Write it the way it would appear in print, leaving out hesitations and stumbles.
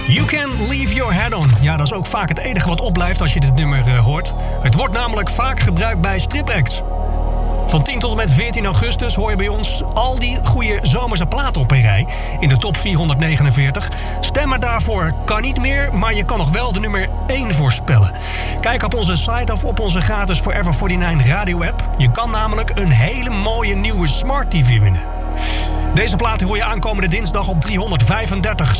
You Can Leave Your Head On. Ja, dat is ook vaak het enige wat opblijft als je dit nummer hoort. Het wordt namelijk vaak gebruikt bij stripacts. Van 10 tot en met 14 augustus hoor je bij ons al die goede zomerse platen op een rij. In de top 449. Stemmen daarvoor kan niet meer, maar je kan nog wel de nummer 1 voorspellen. Kijk op onze site of op onze gratis Forever 49 radio app. Je kan namelijk een hele mooie nieuwe Smart TV winnen. Deze plaat hoor je aankomende dinsdag op 335.